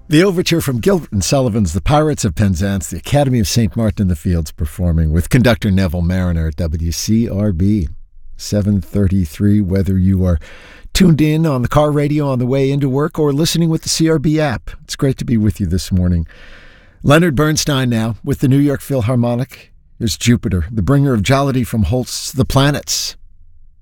The overture from Gilbert and Sullivan's The Pirates of Penzance, the Academy of St. Martin in the Fields performing with conductor Neville Mariner at WCRB. 7:33, whether you are tuned in on the car radio on the way into work or listening with the CRB app. It's great to be with you this morning. Leonard Bernstein now with the New York Philharmonic. Here's Jupiter, the bringer of jollity from Holst's The Planets.